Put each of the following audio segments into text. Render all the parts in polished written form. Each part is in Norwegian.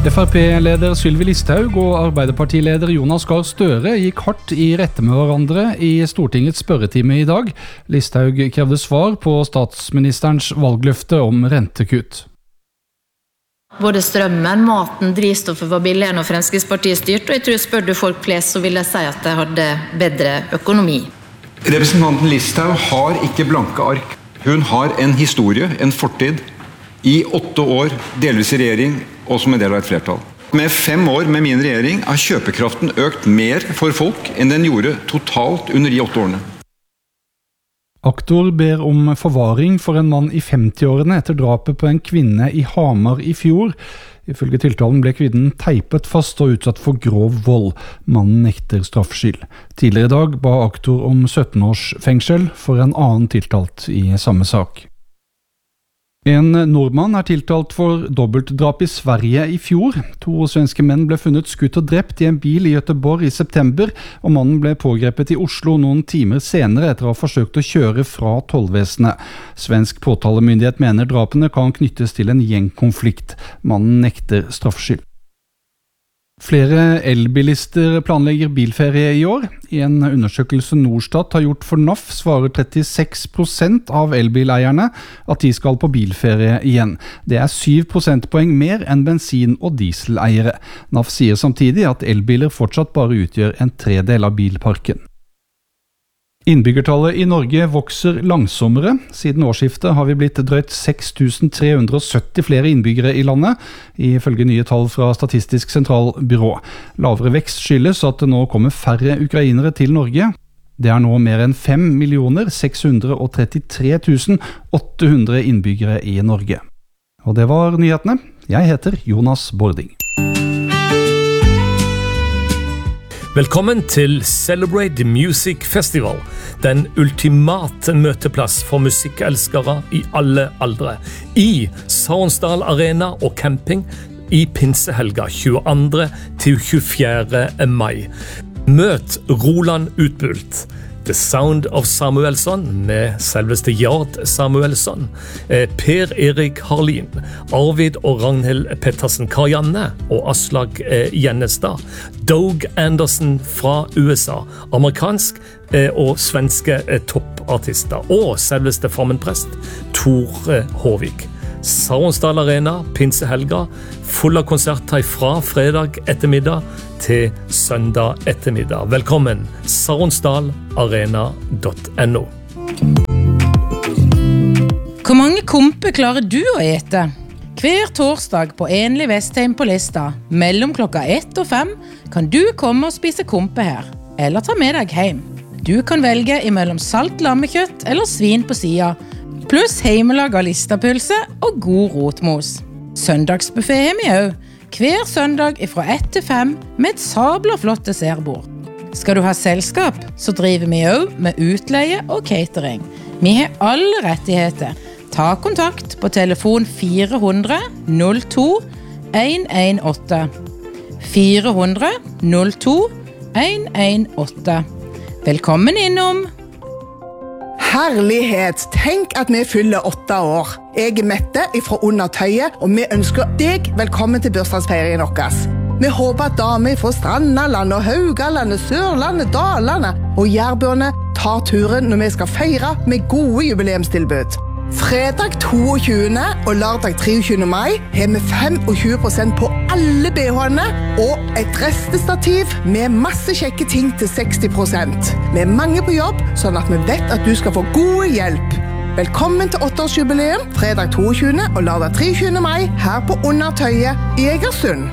FrP-leder Sylvi Listhaug og Arbeiderpartileder Jonas Gahr Støre gikk hardt i rette med hverandre i Stortingets spørretime i dag. Listhaug krevde svar på statsministerens valgløfte om rentekutt. Både strømmen, maten, drivstoffet var billigere når Fremskrittspartiet styrte, og jeg tror spør du folk flest så vil jeg si at de hadde bedre økonomi. Representanten Listhaug har ikke blanke ark. Hun har en historie, en fortid, i 8 år, delvis i regjering, og som en del av et flertall. Med 5 år med min regjering har kjøpekraften økt mer for folk enn den gjorde totalt under de 8 årene. Aktor ber om forvaring for en mann i 50-årene etter drapet på en kvinne i Hamar i fjor. Ifølge tiltalen ble kvinnen teipet fast og utsatt for grov vold. Mannen nekter straffskyld. Tidligere i dag ba aktor om 17 års fengsel for en annen tiltalt i samme sak. En nordmann er tiltalt for dobbeltdrap i Sverige i fjor. 2 svenske menn ble funnet skutt og drept i en bil i Göteborg i september, og mannen ble pågrepet i Oslo noen timer senere etter å ha forsøkt å kjøre fra tollvesenet. Svensk påtalemyndighet mener drapene kan knyttes til en gjengkonflikt. Mannen nekter straffskyld. Flere elbilister planlegger bilferie i år. I en undersøkelse Norstat har gjort for NAF svarer 36% av elbileierne at de skal på bilferie igjen. Det er 7 prosentpoeng mer enn bensin- og dieseleiere. NAF sier samtidig at elbiler fortsatt bare utgjør en 1/3 av bilparken. Innbyggertallet i Norge vokser langsommere. Siden årsskiftet har vi blitt drøyt 6.370 flere innbyggere i landet, ifølge nye tall fra Statistisk sentralbyrå. Lavere vekst skyldes at det nå kommer færre ukrainere til Norge. Det er nå mer enn 5.633.800 innbyggere i Norge. Og det var nyhetene. Jeg heter Jonas Bording. Velkommen til Celebrate the Music Festival, den ultimate møteplass for musikkelskere i alle aldre, i Saronsdal Arena og camping i pinsehelga 22. til 24. mai. Møt Roland Utbult, The Sound of Samuelsson med selveste Jard Samuelsson, Per Erik Harlin, Arvid og Ragnhild Pettersen Karianne og Aslag Gjennestad, Doug Anderson fra USA, amerikansk og svenske toppartister, og selveste formenprest Tor Håvik. Saronsdal Arena, pinsehelga, full av konserter fra fredag ettermiddag til søndag ettermiddag. Velkommen, saronsdalarena.no. Hvor mange kompe klarer du å ete? Hver torsdag på Enlig Vestheim på Lista, mellom klokka 1 og 5, kan du komme og spise kompe her, eller ta med deg hjem. Du kan velge imellom salt lammekjøtt eller svin på sida, pluss heimelaget listapølse og god rotmos. Søndagsbuffet har vi også, hver søndag fra 1 til 5 med et sabla flott dessertbord. Skal du ha selskap, så driver vi også med utleie og catering. Vi har alle rettigheter. Ta kontakt på telefon 400 02 118. 400 02 118. Velkommen innom! Herlighet, tenk at vi fyller 8 år. Jeg Mette fra Under Tøyet, og vi ønsker deg velkommen til bursdagsfeiringen vår. Vi håper at damer fra Strandaland og Haugalandet, Sørlandet, Dalane og Jærbøene tar turen når vi skal feire med gode jubileumstilbud. Fredag 22. og lørdag 23. mai har vi 25% på alle BH-ene og et restestativ med masse kjekke ting til 60%. Vi er mange på jobb, sånn at vi vet at du skal få god hjelp. Velkommen til 8-årsjubileum, fredag 22. og lørdag 23. mai her på Under Tøyet i Egersund.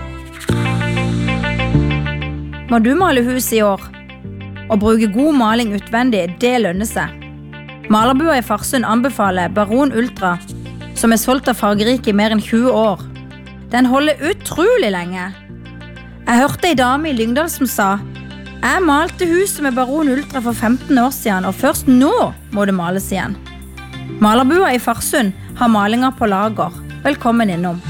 Må du male hus i år? Å bruke god maling utvendig, det lønner seg. Malerbua i Farsund anbefaler Baron Ultra, som er solgt av fargerike i mer enn 20 år. Den holder utrolig lenge. Jeg hørte en dame i Lyngdal som sa: «Jeg malte huset med Baron Ultra for 15 år siden, og først nå må det males igjen.» Malerbua i Farsund har malinger på lager. Velkommen innom.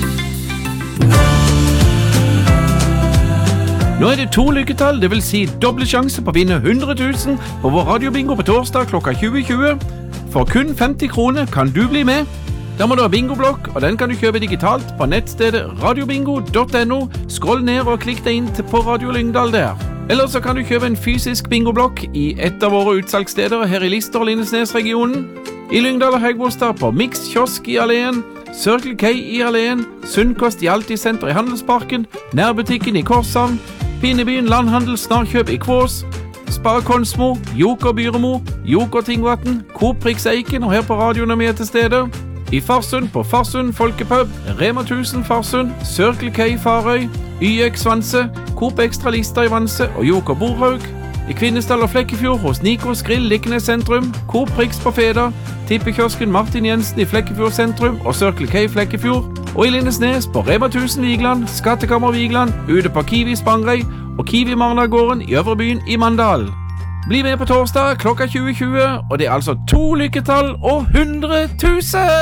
Nå er det 2 lykketall, det vil si doble sjanse på å vinne 100 000 på vår radiobingo på torsdag klokka 20.20. For kun 50 kroner kan du bli med. Da må du ha bingoblokk, og den kan du kjøpe digitalt på nettstedet radiobingo.no. Skroll ned og klikk deg inn på Radio Lyngdal der. Eller så kan du kjøpe en fysisk bingoblokk i et av våre utsalgssteder her i Lister og Lindesnes-regionen. I Lyngdal og Høgbostad på Mix Kiosk i Alleen, Circle K i Alleen, Sunnkost i Altisenter i Handelsparken, Nærbutikken i Korshavn, Pinnebyen Landhandel Snarkjøp i Kvås, Spar Konsmo, Joker Byremo, Joker Tingvatten, Coop Prix Eiken og her på radioen vi til stede. I Farsund på Farsund Folkepub, Rema 1000 Farsund, Circle K Farøy, YX Vanse, Coop Extra Lista i Vanse og Joker Borhaug. I Kvinesdal og Flekkefjord hos Nikos Grill Liknes sentrum, Coop Prix på Feda, Tippekiosken Martin Jensen i Flekkefjord sentrum og Circle K Flekkefjord. Og i Lindesnes på Rema 1000 Vigland, Skattekammer Vigland, ute på Kiwi Spangrei og Kiwi Marnagården i Øvrebyen i Mandal. Bli med på torsdag klokka 20.20, og det altså 2 lykketall og 100 000!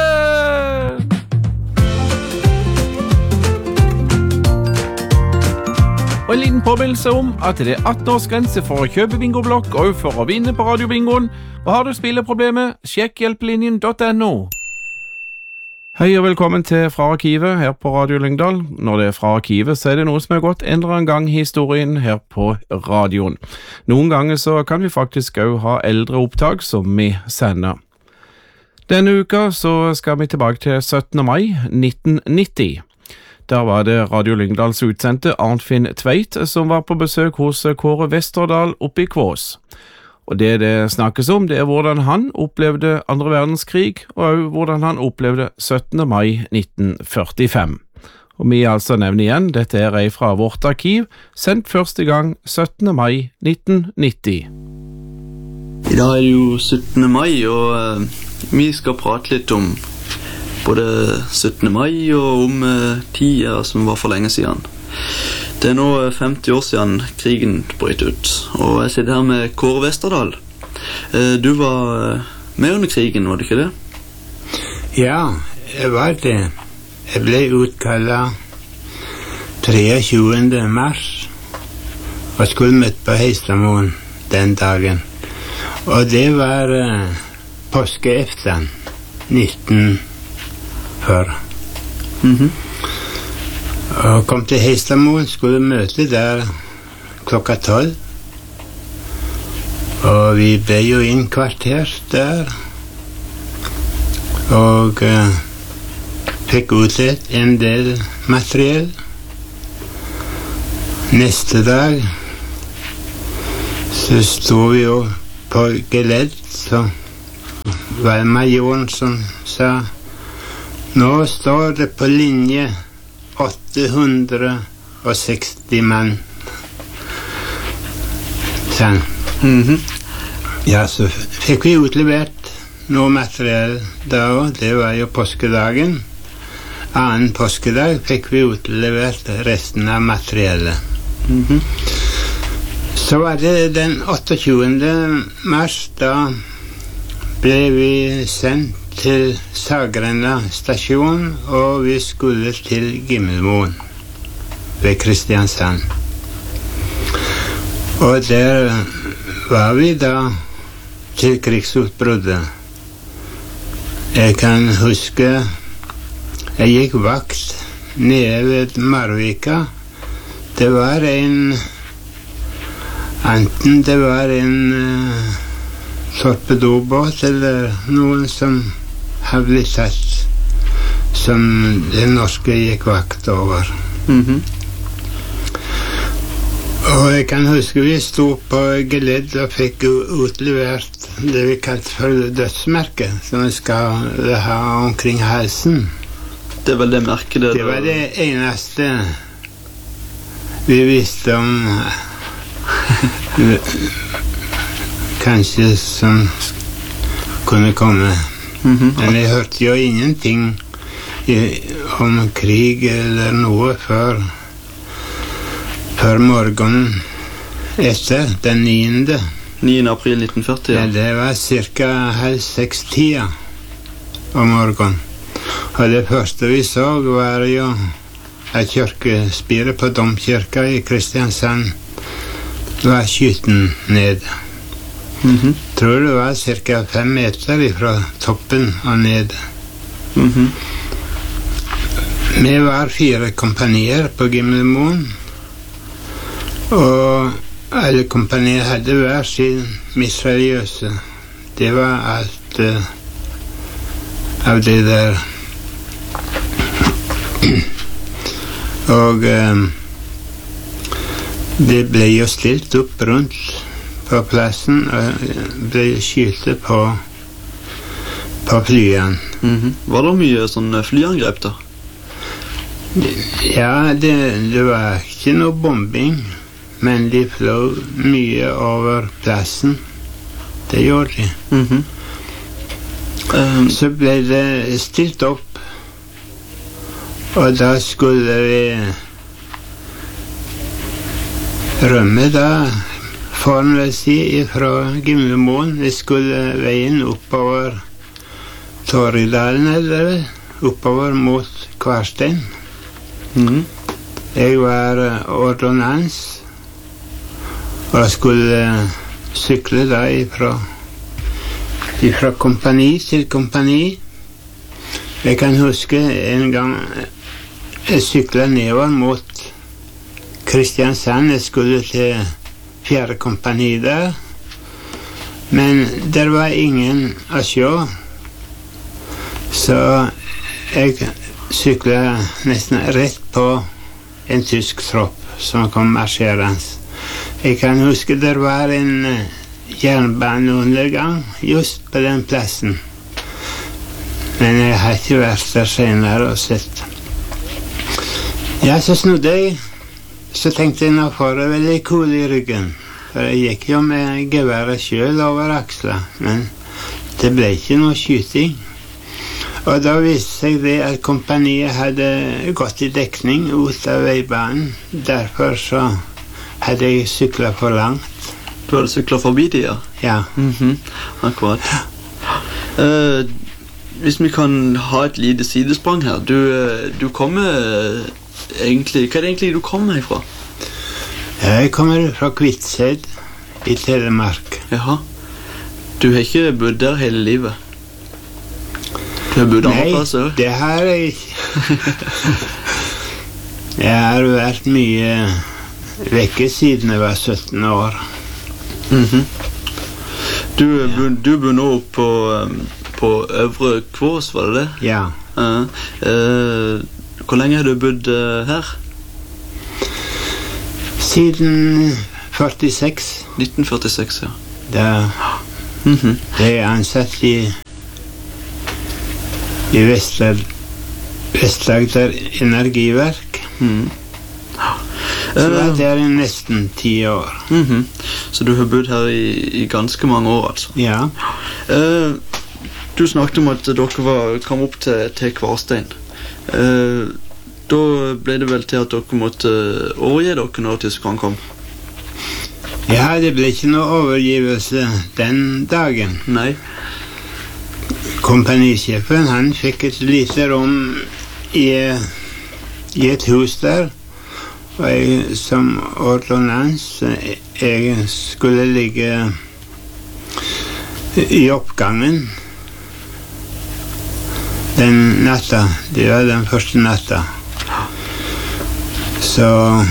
Og en liten påminnelse om at det 18-årsgrense for å kjøpe bingoblokk og for å vinne på radiobingoen. Og har du spilleproblemer, sjekk hjelpelinjen.no. Hei og velkommen til Fra Arkivet her på Radio Lyngdal. Når det Fra Arkivet så det noe som gått en eller annen gang i historien her på radioen. Noen ganger så kan vi faktisk også ha eldre opptak som vi sender. Denne uka så skal vi tilbake til 17. mai 1990. Der var det Radio Lyngdals utsendte Arnfinn Tveit som var på besøk hos Kåre Westerdal oppe i Kvås. Og det snakkes om, det hvordan han opplevde andre verdenskrig, og også hvordan han opplevde 17. mai 1945. Og vi altså nevner igjen, dette ei fra vårt arkiv, sendt første gang 17. mai 1990. I dag det jo 17. mai, og vi skal prate litt om både 17. mai og om tida som var for lenge siden. Det nå 50 år siden krigen brøt ut, og jeg sitter her med Kåre Westerdal. Du var med under krigen, var det ikke det? Ja, jeg var det. Jeg ble utkallet 23. mars og skulle møte på Heistamoen den dagen. Og det var påskeaften 1940. Og kom til Heistamoen, skulle møte der klokka 12. Og vi ble jo innkvartert der. Og fikk utdelt en del materiell. Neste dag så stod vi jo på geledd, så var det majoren som sa nå står det på linje 860 mann. Sånn. Ja, så fikk vi utlevert noe materiell da også. Det var jo påskedagen. Annen påskedag fikk vi utlevert resten av materiellet. Så var det den 28. mars, da ble vi sendt til Saggrenda stasjon, og vi skulle til Gimmelmoen ved Kristiansand. Og der var vi da til krigsutbruddet. Jeg kan huske jeg gikk vakt nede ved Marvika. Det var enten det var en torpedobåt eller noen som har blitt tatt, som den norske gikk vakt over. Og jeg kan huske vi stod på geledd og fikk utlevert det vi kalte for dødsmerket, som vi skal ha omkring halsen. Det var det merket det? Det var det eneste vi visste om kanskje som kunne komme. Men jeg hørte jo ingenting om krig eller noe før morgenen etter den 9. 9. april 1940, ja. Det var cirka 5:30 om morgenen. Og det første vi så var jo et kirkespire på domkirka i Kristiansand var skyten ned. Tror det var cirka 5 meter fra toppen og ned. Vi var 4 kompanier på Gimlemoen, og alle kompanier hadde hver sin mitraljøse. Det var alt av det der. Og det ble jo stilt opp rundt på plassen og ble skytet på flyene. Var det mye sånn flyangrep da? Ja, det var ikke noe bombing, men de fløy mye over plassen. Det gjorde de. Så ble det stilt opp, og da skulle vi rømme da, foran vil si, fra Gimlemoen. Vi skulle veien oppover Torridalen, eller oppover mot Kvarstein. Jeg var ordonnans, og skulle sykle da fra kompani til kompani. Jeg kan huske en gang jeg syklet nedover mot Kristiansand. Jeg skulle til 4. kompani der, men der var ingen å se, så jeg syklet nesten rett på en tysk tropp som kom marsjerende. Jeg kan huske der var en jernbaneundergang just på den plassen, men jeg har ikke vært der senere og sett. Ja, så snudde jeg. Så tenkte jeg, nå får jeg veldig kul i ryggen, for jeg gikk jo med geværet selv over aksla, men det ble ikke noe skyting. Og da viste seg det at kompaniet hadde gått i dekning ut av veibanen. Derfor så hadde jeg syklet for langt. Du hadde syklet forbi de, ja? Ja. Akkurat. Hvis vi kan ha et lite sidesprang her. Du kommer egentlig, hva er det egentlig du kommer ifra? Jeg kommer fra Kvitsøy i Telemark. Jaha. Du har ikke bodd der hele livet? Du har bodd andre plasser? Nei, det har jeg ikke. Jeg har vært mye vekke siden jeg var 17 år. Du bor nå på Øvre Kvås, var det det? Ja. Hvor lenge har du bodd her? Siden 46. 1946, ja. Da ble jeg ansatt i Vest-Agder Energiverk. Så var det der i nesten 10 år. Så du har bodd her i ganske mange år, altså? Ja. Du snakket om at dere kom opp til Kvarstein. Da ble det vel til at dere måtte overgi dere når tyskerne kom? Ja, det ble ikke noe overgivelse den dagen. Nei. Kompanisjefen, han fikk et lite rom i et hus der, og jeg som ordonnans, jeg skulle ligge i oppgangen den natta. Det var den første natta. Så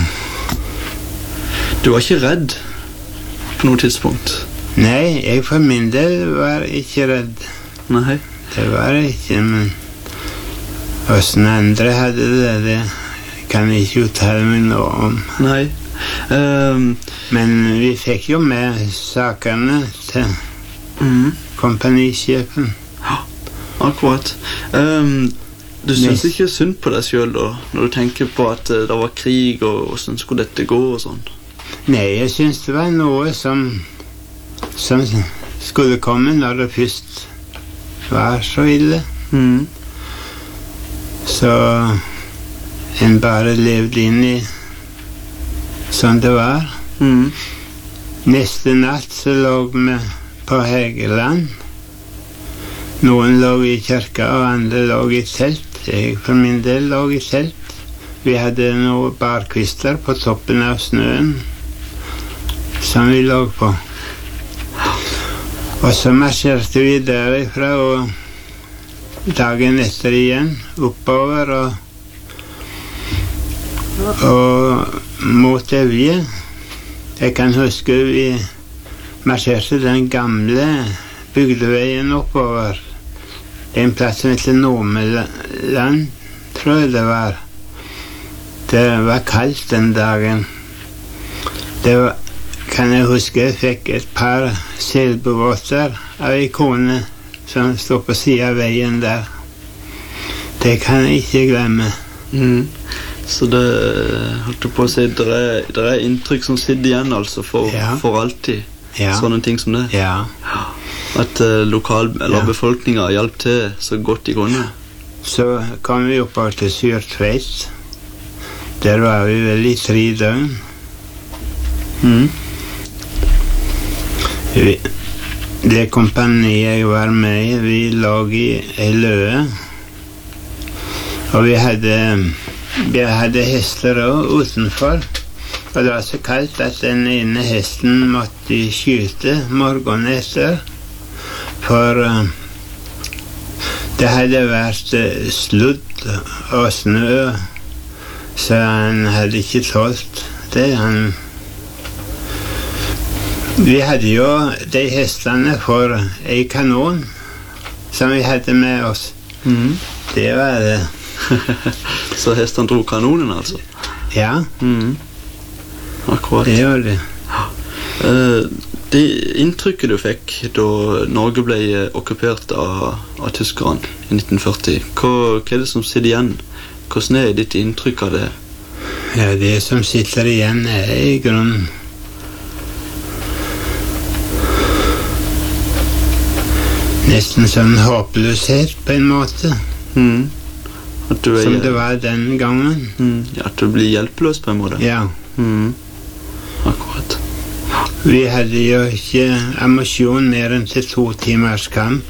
du var ikke redd på noe tidspunkt? Nei, jeg for min del var ikke redd. Nei. Det var ikke, men hvordan andre hadde det kan jeg ikke uttale meg noe om. Nei. Men vi fikk jo med sakene til kompanisjefen. Akkurat. Du synes ikke synd på deg selv da, når du tenker på at det var krig og hvordan skulle dette gå og sånn? Nei, jeg synes det var noe som skulle komme når det først var så ille. Så en bare levde inn i sånn det var. Neste natt så lå vi på Hegeland. Noen lå i kirka, og andre lå i telt. Jeg for min del lå i telt. Vi hadde noen barkvister på toppen av snøen som vi lå på. Og så marsjerte vi derifra og dagen etter igjen, oppover og mot Evje. Jeg kan huske vi marsjerte den gamle bygdeveien oppover. En plass som heter Nomeland, tror jeg det var. Det var kaldt den dagen. Kan jeg huske jeg fikk et par selbåter av en kone som stod på siden av veien der. Det kan jeg ikke glemme. Så det holdt du på å si, det er inntrykk som sitter igjen altså for alltid. Sånne ting som det. At befolkningen hjalp til så godt de kunne. Så kom vi oppover til Syrtveit. Der var vi vel i 3 døgn. Det kompaniet jeg var med i, vi lå i en løe. Og vi hadde hester også utenfor. Og det var så kaldt at den ene hesten måtte skyte morgenen etter. For det hadde vært sludd og snø, så han hadde ikke tålt det. Vi hadde jo de hestene for en kanon som vi hadde med oss. Det var det. Så hestene dro kanonen altså? Ja. Akkurat. Det gjør det. Det inntrykket du fikk da Norge ble okkupert av tyskerne i 1940, hva er det som sitter igjen? Hvordan er ditt inntrykk av det? Ja, det som sitter igjen er i grunnen nesten sånn håpløshet på en måte. Som det var den gangen. At du blir hjelpeløs på en måte. Ja. Akkurat. Vi hadde jo ikke ammunisjon mer enn til 2 timers kamp.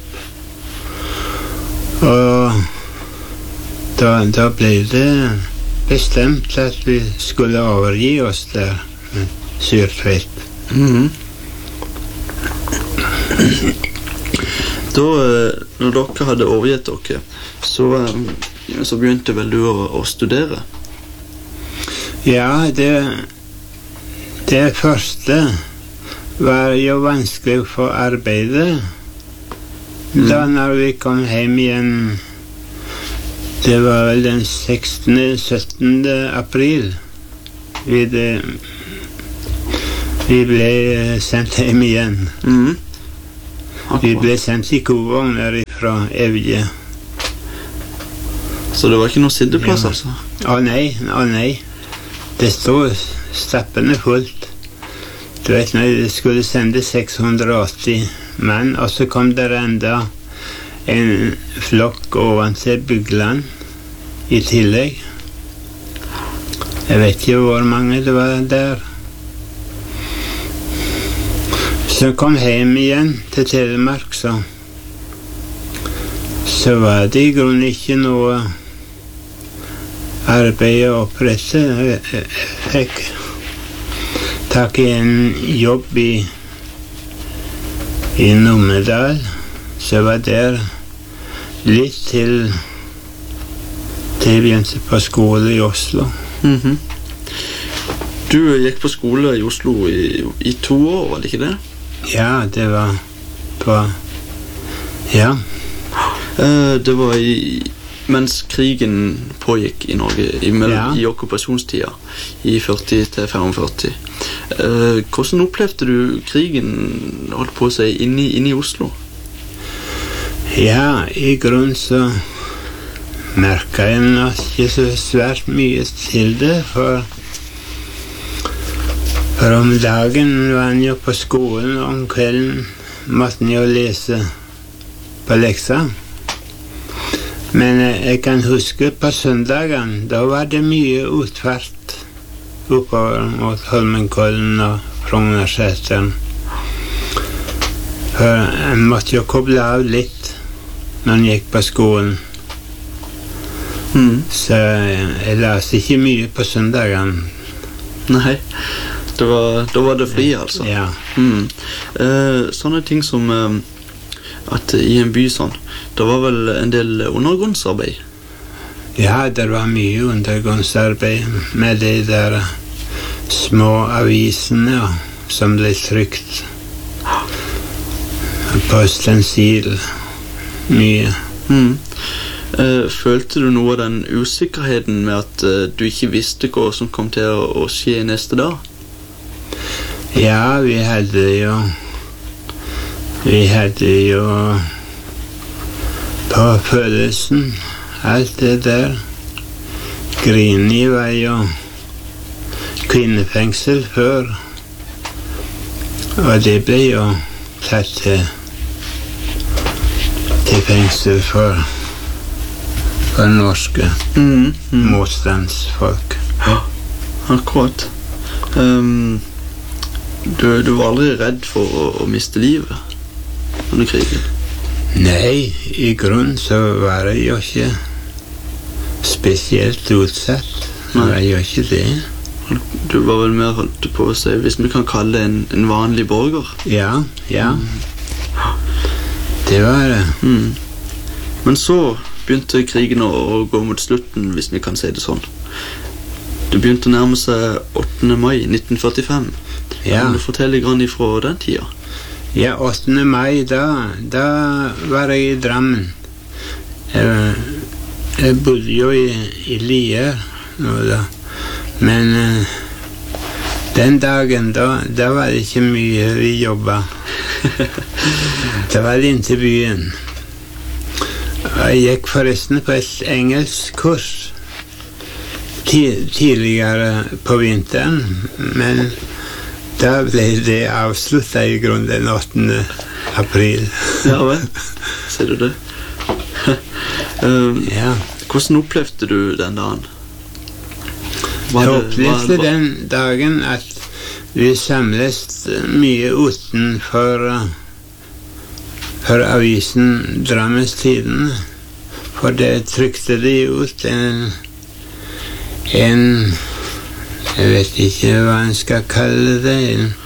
Og da ble det bestemt at vi skulle overgi oss der, Syrtveit. Da, når dere hadde overgitt dere, så begynte vel du å studere? Ja, det første var jo vanskelig å få arbeide. Da når vi kom hjem igjen, det var vel den 16.-17. april, vi ble sendt hjem igjen. Vi ble sendt i kovogner fra Evje. Så det var ikke noe siddeplass, altså? Å nei. Det stod stappende fullt. Du vet, når det skulle sende 680 mann, og så kom der enda en flokk oventil Bygland i tillegg. Jeg vet ikke hvor mange det var der. Så kom hjem igjen til Telemark, så var det i grunnen ikke noe arbeid å opprette. Jeg fikk tak i en jobb i Numedal, så var der litt til jeg begynte på skole i Oslo. Du gikk på skole i Oslo i 2 år, var det ikke det? Ja, det var på... Ja. Det var mens krigen pågikk i Norge, i okkupasjonstida, i 40 til 45. Hvordan opplevde du krigen, holdt på å si, inne i Oslo? Ja, i grunnen så merket jeg nok ikke så svært mye til det, for om dagen var han jo på skolen, og om kvelden måtte han jo lese på leksa. Men jeg kan huske på søndagen, da var det mye utfart oppover mot Holmenkollen og Frognerseteren. For han måtte jo koble av litt når han gikk på skolen. Så jeg leste ikke mye på søndagen. Nei, da var det fri altså. Ja. Sånne ting som at i en by sånn, det var vel en del undergrunnsarbeid? Ja, det var mye undergrunnsarbeid med de der små avisene som ble trykt på stensil. Mye. Følte du noe av den usikkerheten med at du ikke visste hva som kom til å skje neste dag? Ja, vi hadde jo på følelsen alt det der. Grini var jo kvinnefengsel før, og det ble jo tatt til fengsel for norske motstandsfolk. Ja, akkurat. Du var aldri redd for å miste livet under krigen? Nei, i grunnen så var jeg jo ikke spesielt utsatt. Jeg var jo ikke det. Du var vel mer holdt på å si, hvis vi kan kalle det en vanlig borger? Ja. Det var det. Men så begynte krigen å gå mot slutten, hvis vi kan si det sånn. Det begynte å nærme seg 8. mai 1945. Kan du fortelle litt ifra den tida? Ja, 8. mai, da var jeg i Drammen. Jeg bodde jo i Lier nå da. Men den dagen, da var det ikke mye vi jobbet. Det var inn til byen. Jeg gikk forresten på et engelsk kurs tidligere på vinteren, men da ble det avsluttet i grunnen den 8. april. Ja vel, ser du det? Hvordan opplevde du den dagen? Jeg opplevde den dagen at vi samles mye utenfor avisen Drammens Tidende, for det trykte de ut en jeg vet ikke hva en skal kalle det,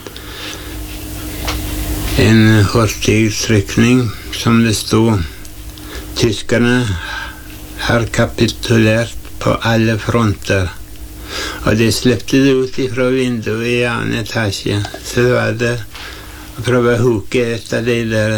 en hurtigtrykning som det stod: tyskerne har kapitulert på alle fronter. Og de slepte det ut fra vinduet i 2. etasje. Så det var det å prøve å huke et av de der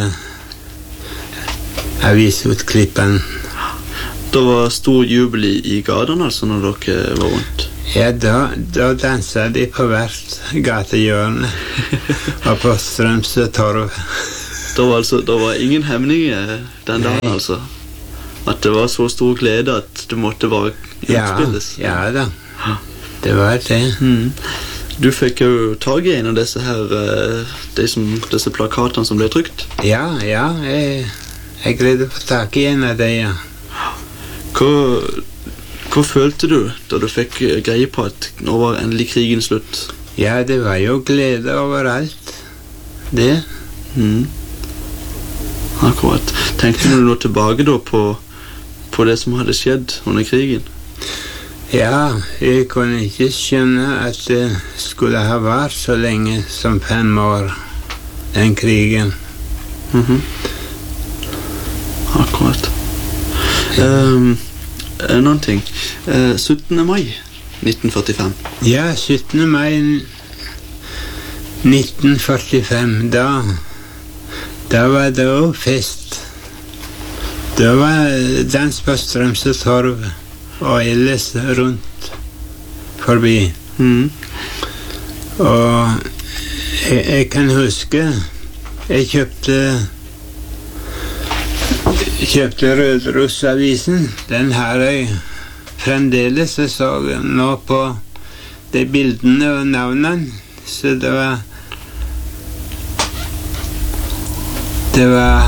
avisutklippene. Det var stor jubel i gatene altså når dere var rundt? Ja, da danset de på hvert gatehjørne og på Strømsø torv. Det var ingen hemninger den dagen altså? At det var så stor glede at det måtte bare utspilles? Ja da, det var det. Du fikk jo tag i en av disse her, disse plakatene som ble trykt? Ja, jeg greide å få tak i en av dem, ja. Hva følte du da du fikk greie på at nå var endelig krigen slutt? Ja, det var jo glede overalt, det. Akkurat. Tenkte du nå tilbake da på det som hadde skjedd under krigen? Ja, jeg kunne ikke skjønne at det skulle ha vært så lenge som 5 år, den krigen. Akkurat. Noen ting. 17. mai 1945. Ja, 17. mai 1945, da var det også fest. Det var dans på Strømsø torv og ellers rundt forbi. Og jeg kan huske jeg kjøpte Rødros-avisen. Den har jeg fremdeles. Jeg så nå på de bildene og navnene, så det var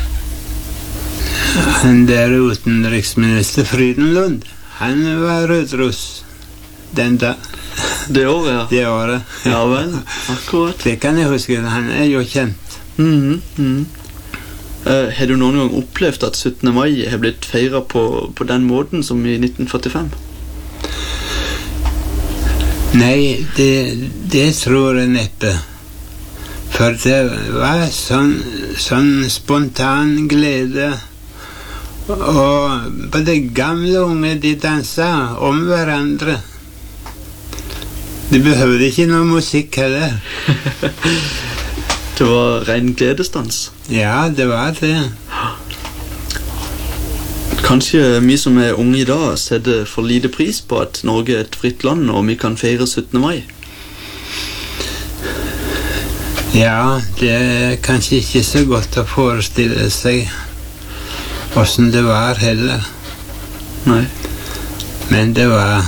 han der utenriksminister Frydenlund. Han var Rødros den da. Det året, ja. Det året. Ja vel, akkurat. Det kan jeg huske, han er jo kjent. Har du noen gang opplevd at 17. mai har blitt feiret på den måten som i 1945? Nei, det tror jeg neppe. For det var sånn sånn spontan glede. Og både gamle og unge, de danset om hverandre. De behøvde ikke noe musikk heller. Det var ren gledesdans. Ja, det var det. Kanskje vi som er unge i dag setter for lite pris på at Norge er et fritt land, og vi kan feire 17. mai. Ja, det er kanskje ikke så godt å forestille seg hvordan det var heller. Nei. Men det var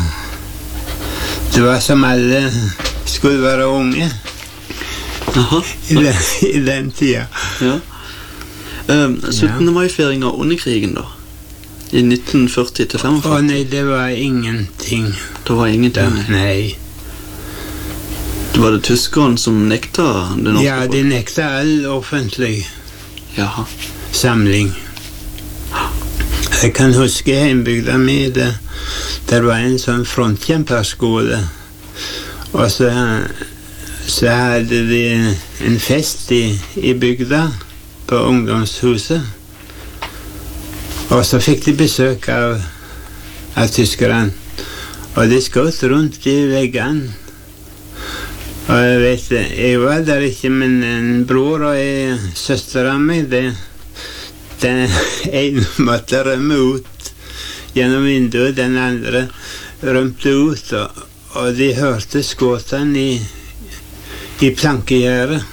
som alle skulle være unge. Aha. I den tida. Ja. 17. mai-feiringa under krigen da? I 1940 til 45? Å nei, det var ingenting. Det var ingenting? Nei. Var det tyskerne som nekta det norske? Ja, de nekta all offentlig samling. Jeg kan huske hjembygda mi, der var en sånn frontkjemperskole, og så hadde de en fest i bygda på ungdomshuset, og så fikk de besøk av tyskerne, og de skjøt rundt i veggene. Og jeg vet, jeg var der ikke, men en bror og en søster av meg, den ene måtte rømme ut gjennom vinduet, den andre rømte ut, og de hørte skåtene i plankegjerdet.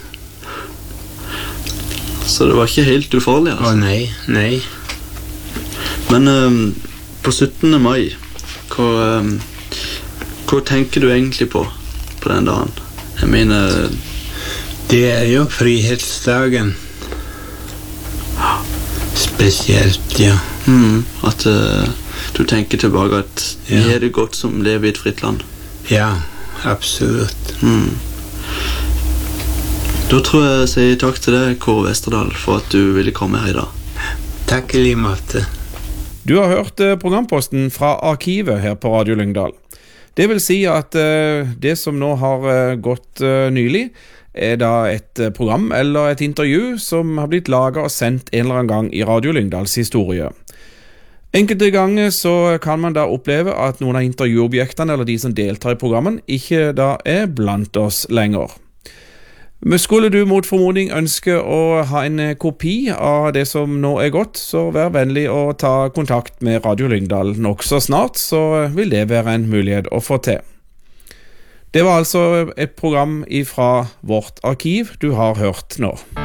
Så det var ikke helt ufarlig, altså? Å nei. Men på 17. mai, hva tenker du egentlig på den dagen? Jeg mener... Det er jo frihetsdagen. Spesielt, ja. At du tenker tilbake at vi er det godt som lever i et fritt land. Ja, absolutt. Da tror jeg sier takk til deg, Kåre Westerdal, for at du ville komme her i dag. Takk i like måte. Du har hørt programposten fra arkivet her på Radio Lyngdal. Det vil si at det som nå har gått nylig, er da et program eller et intervju som har blitt laget og sendt en eller annen gang i Radio Lyngdals historie. Enkelte ganger så kan man da oppleve at noen av intervjuobjektene eller de som deltar i programmen ikke da er blant oss lenger. Men skulle du mot formodning ønske å ha en kopi av det som nå er gått, så vær vennlig å ta kontakt med Radio Lyngdal nok så snart, så vil det være en mulighet å få til. Det var altså et program fra vårt arkiv du har hørt nå.